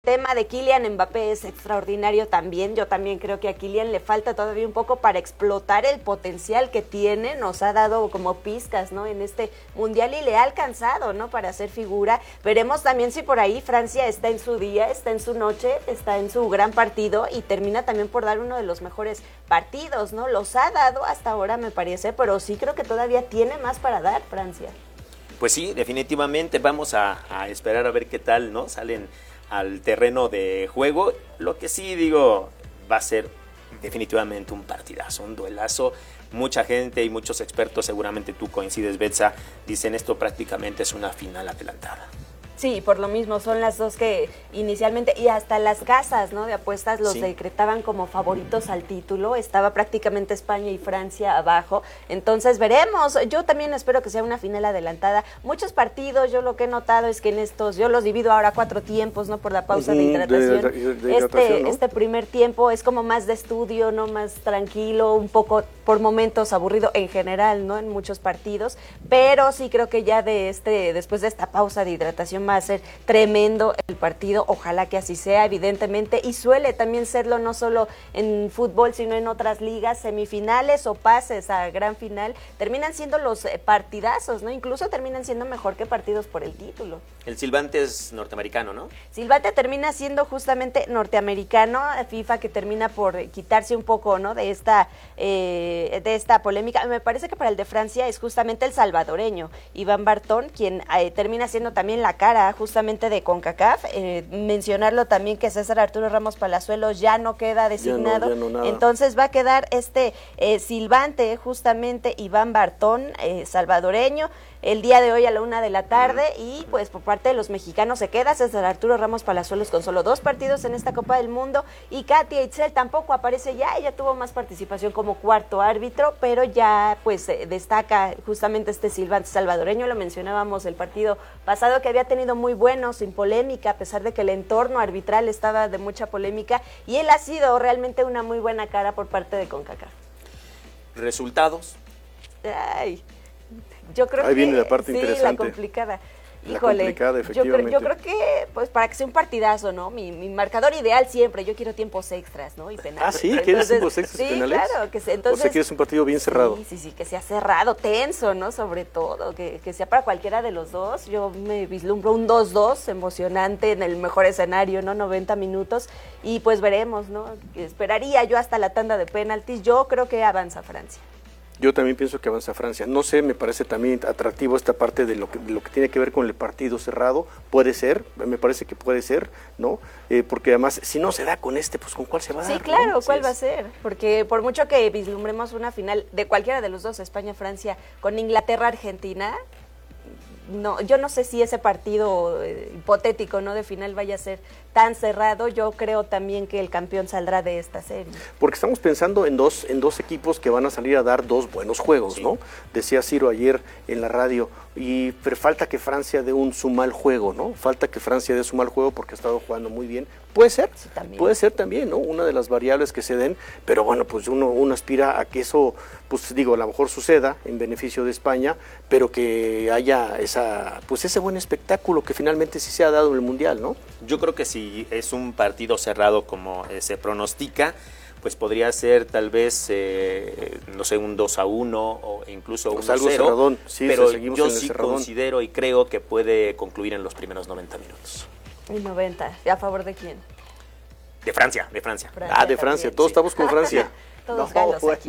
tema de Kylian Mbappé es extraordinario también. Yo también creo que a Kylian le falta todavía un poco para explotar el potencial que tiene. Nos ha dado como pizcas, ¿no?, en este mundial y le ha alcanzado, ¿no?, para hacer figura. Veremos también si por ahí Francia está en su día, está en su noche, está en su gran partido y termina también por dar uno de los mejores partidos, ¿no? Los ha dado hasta ahora, me parece, pero sí creo que todavía tiene más para dar Francia. Pues sí, definitivamente vamos a esperar a ver qué tal, ¿no?, salen al terreno de juego. Lo que sí digo, va a ser definitivamente un partidazo, un duelazo. Mucha gente y muchos expertos, seguramente tú coincides, Betsa, dicen esto prácticamente es una final adelantada. Sí, por lo mismo, son las dos que inicialmente, y hasta las casas, ¿no?, de apuestas los decretaban como favoritos al título. Estaba prácticamente España y Francia abajo, entonces veremos. Yo también espero que sea una final adelantada. Muchos partidos, yo lo que he notado es que en estos, yo los divido ahora 4 tiempos, ¿no?, por la pausa de hidratación. De hidratación, ¿no? Este primer tiempo es como más de estudio, ¿no?, más tranquilo, un poco por momentos aburrido en general, ¿no?, en muchos partidos, pero sí creo que ya después de esta pausa de hidratación va a ser tremendo el partido. Ojalá que así sea, evidentemente, y suele también serlo no solo en fútbol, sino en otras ligas. Semifinales o pases a gran final terminan siendo los partidazos, ¿no? Incluso terminan siendo mejor que partidos por el título. El silbante es norteamericano, ¿no? Silbante termina siendo justamente norteamericano. FIFA que termina por quitarse un poco, ¿no?, de esta polémica. Me parece que para el de Francia es justamente el salvadoreño, Iván Bartón, quien termina siendo también la cara justamente de CONCACAF. Mencionarlo también que César Arturo Ramos Palazuelos ya no queda designado, ya no nada. Entonces va a quedar silbante justamente Iván Bartón, salvadoreño, el día de hoy a la 1 de la tarde, y pues por parte de los mexicanos se queda César Arturo Ramos Palazuelos con solo 2 partidos en esta Copa del Mundo, y Katia Itzel tampoco aparece ya. Ella tuvo más participación como cuarto árbitro, pero ya pues destaca justamente este silbante salvadoreño. Lo mencionábamos el partido pasado, que había tenido muy bueno, sin polémica, a pesar de que el entorno arbitral estaba de mucha polémica, y él ha sido realmente una muy buena cara por parte de CONCACAF. ¿Resultados? Ay, yo creo ahí viene la parte interesante. La complicada. Híjole, efectivamente. Yo creo que, pues, para que sea un partidazo, ¿no? Mi marcador ideal siempre, yo quiero tiempos extras, ¿no? Y penales. Ah, ¿sí? ¿Quieres tiempos extras y penales? Sí, claro. Entonces, o sea, quieres un partido bien cerrado. Sí, que sea cerrado, tenso, ¿no? Sobre todo, que sea para cualquiera de los dos. Yo me vislumbro un 2-2 emocionante en el mejor escenario, ¿no? 90 minutos, y pues veremos, ¿no? Esperaría yo hasta la tanda de penaltis. Yo creo que avanza Francia. Yo también pienso que avanza Francia. No sé, me parece también atractivo esta parte de lo que tiene que ver con el partido cerrado. Puede ser, me parece que puede ser, ¿no? Porque además, si no se da con pues ¿con cuál se va a dar? Sí, claro, ¿no? ¿cuál va a ser? Porque por mucho que vislumbremos una final de cualquiera de los dos, España-Francia, con Inglaterra-Argentina, no, yo no sé si ese partido hipotético, ¿no?, de final vaya a ser tan cerrado. Yo creo también que el campeón saldrá de esta serie. Porque estamos pensando en dos equipos que van a salir a dar 2 buenos juegos, sí, ¿no? Decía Ciro ayer en la radio, pero falta que Francia dé su mal juego, ¿no? Falta que Francia dé su mal juego porque ha estado jugando muy bien. Puede ser, sí, puede ser también, ¿no? Una de las variables que se den, pero bueno, pues uno aspira a que eso, pues digo, a lo mejor suceda en beneficio de España, pero que haya ese buen espectáculo que finalmente sí se ha dado en el Mundial, ¿no? Yo creo que si es un partido cerrado como se pronostica, pues podría ser tal vez, no sé, un 2-1 o incluso 1-0, algo cerradón, sí, pero yo sí considero y creo que puede concluir en los primeros 90 minutos. Y 90, ¿a favor de quién? De Francia. De Francia, todos sí. Estamos con Francia. Todos galos aquí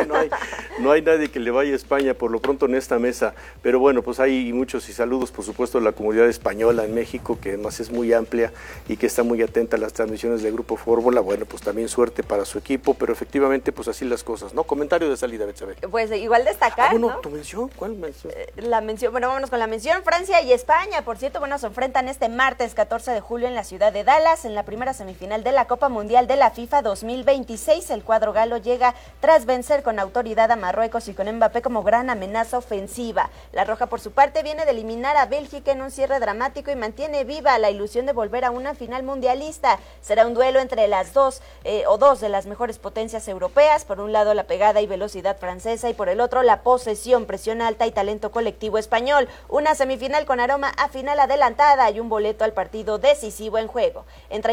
no hay nadie que le vaya a España por lo pronto en esta mesa, pero bueno, pues hay muchos y saludos por supuesto a la comunidad española en México, que además es muy amplia y que está muy atenta a las transmisiones del Grupo Fórmula. Bueno, pues también suerte para su equipo, pero efectivamente pues así las cosas, ¿no? Comentario de salida, Betsabe. Pues igual destacar, bueno, ¿no? ¿Tu mención? ¿Cuál mención? La mención, bueno, vámonos con la mención. Francia y España, por cierto, bueno, se enfrentan este martes 14 de julio en la ciudad de Dallas, en la primera semifinal de la Copa Mundial de la FIFA 2026. El cuadro galo llega llega tras vencer con autoridad a Marruecos y con Mbappé como gran amenaza ofensiva. La Roja, por su parte, viene de eliminar a Bélgica en un cierre dramático y mantiene viva la ilusión de volver a una final mundialista. Será un duelo entre las dos de las mejores potencias europeas, por un lado la pegada y velocidad francesa y por el otro la posesión, presión alta y talento colectivo español. Una semifinal con aroma a final adelantada y un boleto al partido decisivo en juego.